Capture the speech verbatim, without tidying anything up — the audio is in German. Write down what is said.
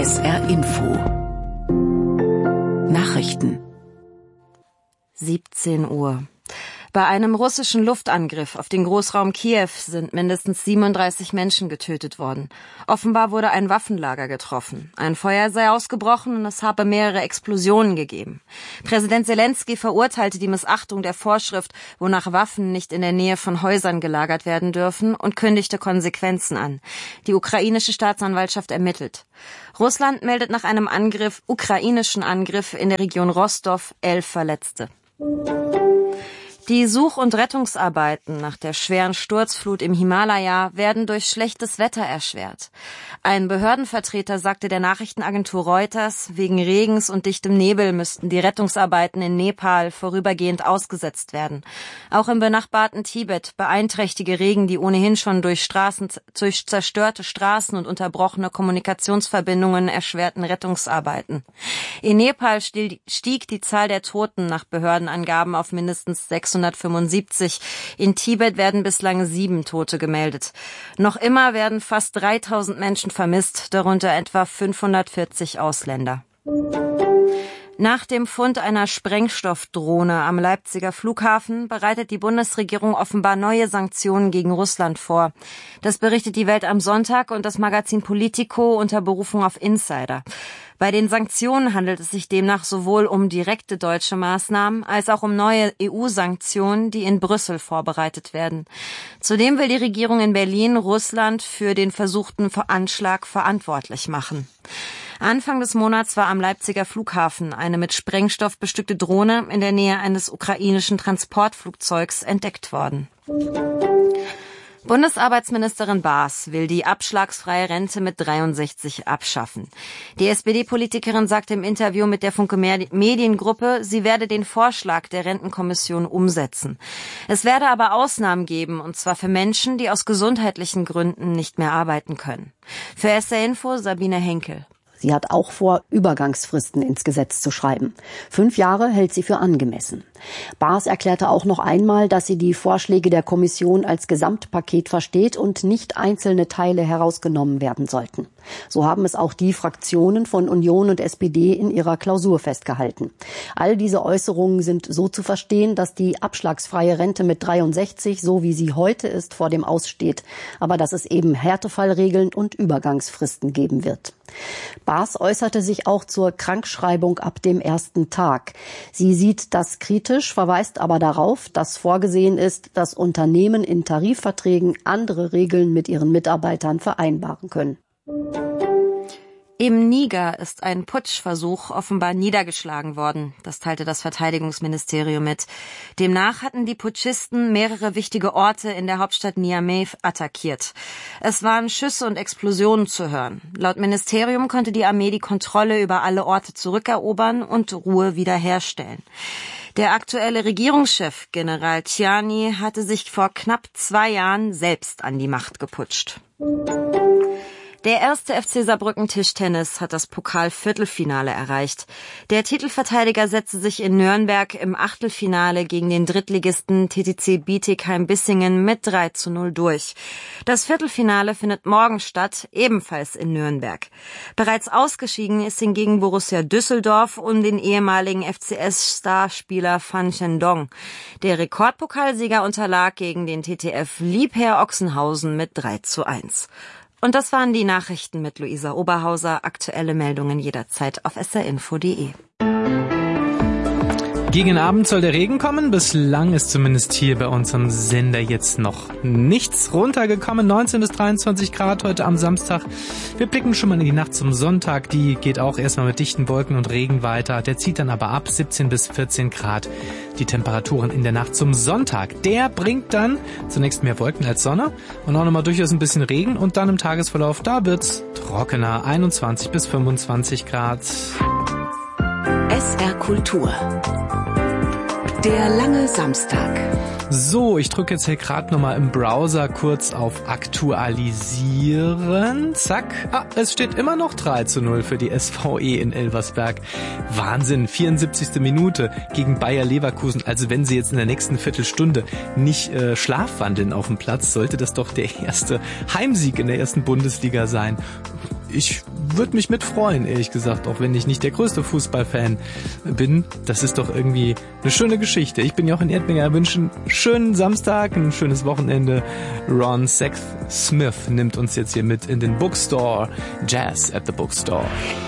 S R Info Nachrichten siebzehn Uhr. Bei einem russischen Luftangriff auf den Großraum Kiew sind mindestens siebenunddreißig Menschen getötet worden. Offenbar wurde ein Waffenlager getroffen. Ein Feuer sei ausgebrochen und es habe mehrere Explosionen gegeben. Präsident Selenskyj verurteilte die Missachtung der Vorschrift, wonach Waffen nicht in der Nähe von Häusern gelagert werden dürfen, und kündigte Konsequenzen an. Die ukrainische Staatsanwaltschaft ermittelt. Russland meldet nach einem Angriff, ukrainischen Angriff in der Region Rostow, elf Verletzte. Die Such- und Rettungsarbeiten nach der schweren Sturzflut im Himalaya werden durch schlechtes Wetter erschwert. Ein Behördenvertreter sagte der Nachrichtenagentur Reuters, wegen Regens und dichtem Nebel müssten die Rettungsarbeiten in Nepal vorübergehend ausgesetzt werden. Auch im benachbarten Tibet beeinträchtige Regen die ohnehin schon durch Straßen, durch zerstörte Straßen und unterbrochene Kommunikationsverbindungen erschwerten Rettungsarbeiten. In Nepal stieg die Zahl der Toten nach Behördenangaben auf mindestens sechshundertfünfundsiebzig. In Tibet werden bislang sieben Tote gemeldet. Noch immer werden fast dreitausend Menschen vermisst, darunter etwa fünfhundertvierzig Ausländer. Nach dem Fund einer Sprengstoffdrohne am Leipziger Flughafen bereitet die Bundesregierung offenbar neue Sanktionen gegen Russland vor. Das berichtet die Welt am Sonntag und das Magazin Politico unter Berufung auf Insider. Bei den Sanktionen handelt es sich demnach sowohl um direkte deutsche Maßnahmen als auch um neue E U-Sanktionen, die in Brüssel vorbereitet werden. Zudem will die Regierung in Berlin Russland für den versuchten Anschlag verantwortlich machen. Anfang des Monats war am Leipziger Flughafen eine mit Sprengstoff bestückte Drohne in der Nähe eines ukrainischen Transportflugzeugs entdeckt worden. Bundesarbeitsministerin Baas will die abschlagsfreie Rente mit dreiundsechzig abschaffen. Die S P D-Politikerin sagte im Interview mit der Funke Mediengruppe, sie werde den Vorschlag der Rentenkommission umsetzen. Es werde aber Ausnahmen geben, und zwar für Menschen, die aus gesundheitlichen Gründen nicht mehr arbeiten können. Für S R Info Sabine Henkel. Sie hat auch vor, Übergangsfristen ins Gesetz zu schreiben. Fünf Jahre hält sie für angemessen. Baas erklärte auch noch einmal, dass sie die Vorschläge der Kommission als Gesamtpaket versteht und nicht einzelne Teile herausgenommen werden sollten. So haben es auch die Fraktionen von Union und S P D in ihrer Klausur festgehalten. All diese Äußerungen sind so zu verstehen, dass die abschlagsfreie Rente mit dreiundsechzig, so wie sie heute ist, vor dem Aus steht, aber dass es eben Härtefallregeln und Übergangsfristen geben wird. Baas äußerte sich auch zur Krankschreibung ab dem ersten Tag. Sie sieht das kritisch, verweist aber darauf, dass vorgesehen ist, dass Unternehmen in Tarifverträgen andere Regeln mit ihren Mitarbeitern vereinbaren können. Im Niger ist ein Putschversuch offenbar niedergeschlagen worden. Das teilte das Verteidigungsministerium mit. Demnach hatten die Putschisten mehrere wichtige Orte in der Hauptstadt Niamey attackiert. Es waren Schüsse und Explosionen zu hören. Laut Ministerium konnte die Armee die Kontrolle über alle Orte zurückerobern und Ruhe wiederherstellen. Der aktuelle Regierungschef, General Tchiani, hatte sich vor knapp zwei Jahren selbst an die Macht geputscht. Der erste F C Saarbrücken Tischtennis hat das Pokal-Viertelfinale erreicht. Der Titelverteidiger setzte sich in Nürnberg im Achtelfinale gegen den Drittligisten T T C Bietigheim-Bissingen mit drei zu null durch. Das Viertelfinale findet morgen statt, ebenfalls in Nürnberg. Bereits ausgeschieden ist hingegen Borussia Düsseldorf und den ehemaligen F C S-Starspieler Fan Shendong. Der Rekordpokalsieger unterlag gegen den T T F Liebherr Ochsenhausen mit drei zu eins. Und das waren die Nachrichten mit Luisa Oberhauser. Aktuelle Meldungen jederzeit auf s r info punkt d e. Gegen Abend soll der Regen kommen. Bislang ist zumindest hier bei unserem Sender jetzt noch nichts runtergekommen. neunzehn bis dreiundzwanzig Grad heute am Samstag. Wir blicken schon mal in die Nacht zum Sonntag. Die geht auch erstmal mit dichten Wolken und Regen weiter. Der zieht dann aber ab, siebzehn bis vierzehn Grad. Die Temperaturen in der Nacht zum Sonntag. Der bringt dann zunächst mehr Wolken als Sonne und auch nochmal durchaus ein bisschen Regen. Und dann im Tagesverlauf, da wird's trockener, einundzwanzig bis fünfundzwanzig Grad. S R Kultur. Der lange Samstag. So, ich drücke jetzt hier gerade nochmal im Browser kurz auf Aktualisieren. Zack. Ah, es steht immer noch drei zu null für die S V E in Elversberg. Wahnsinn, vierundsiebzigste Minute gegen Bayer Leverkusen. Also wenn sie jetzt in der nächsten Viertelstunde nicht äh, schlafwandeln auf dem Platz, sollte das doch der erste Heimsieg in der ersten Bundesliga sein. ich würde mich mitfreuen, ehrlich gesagt, auch wenn ich nicht der größte Fußballfan bin. Das ist doch irgendwie eine schöne Geschichte. Ich bin Jochen Erdminger, wünsche einen schönen Samstag, ein schönes Wochenende. Ron Sexsmith nimmt uns jetzt hier mit in den Bookstore. Jazz at the Bookstore.